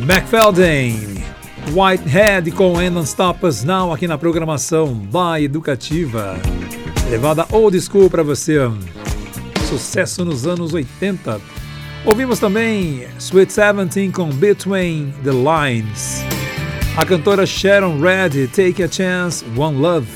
McFadden, Whitehead com And Don't Stop Us Now aqui na programação da Educativa. Levada old school para você. Sucesso nos anos 80. Ouvimos também Sweet 17 com Between the Lines. A cantora Sharon Reddy, Take a Chance, One Love.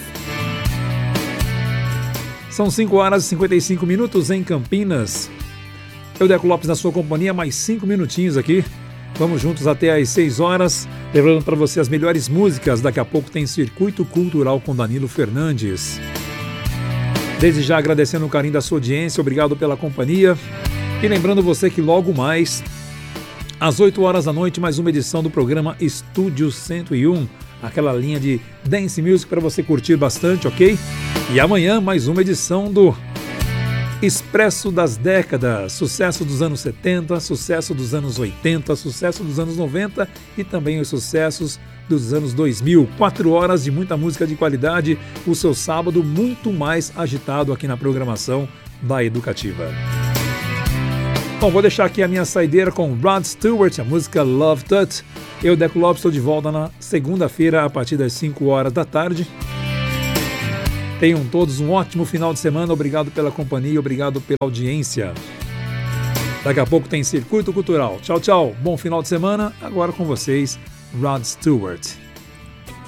São 5 horas e 55 minutos em Campinas. Eu, Deco Lopes, na sua companhia, mais 5 minutinhos aqui. Vamos juntos até às 6 horas, levando para você as melhores músicas. Daqui a pouco tem Circuito Cultural com Danilo Fernandes. Desde já agradecendo o carinho da sua audiência, obrigado pela companhia. E lembrando você que logo mais, às 8 horas da noite, mais uma edição do programa Estúdio 101, aquela linha de dance music para você curtir bastante, ok? E amanhã, mais uma edição do Expresso das Décadas, sucesso dos anos 70, sucesso dos anos 80, sucesso dos anos 90 e também os sucessos dos anos 2000. 4 horas de muita música de qualidade, o seu sábado muito mais agitado aqui na programação da Educativa. Bom, vou deixar aqui a minha saideira com Rod Stewart, a música Love Touch. Eu, Deco Lopes, estou de volta na segunda-feira a partir das 5 horas da tarde. Tenham todos um ótimo final de semana, obrigado pela companhia, obrigado pela audiência. Daqui a pouco tem Circuito Cultural. Tchau, tchau, bom final de semana. Agora com vocês, Rod Stewart.